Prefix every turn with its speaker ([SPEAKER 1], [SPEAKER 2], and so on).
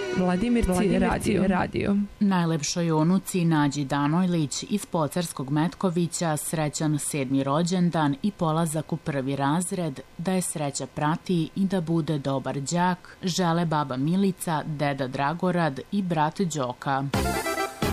[SPEAKER 1] Vladimirci radio.
[SPEAKER 2] Najlepšoj unuci Nađi Danojlić iz Pocarskog Metkovića srećan 7. rođendan i polazak u 1. razred, da je sreća prati i da bude dobar đak, žele baba Milica, deda Dragorad i brat Đoka.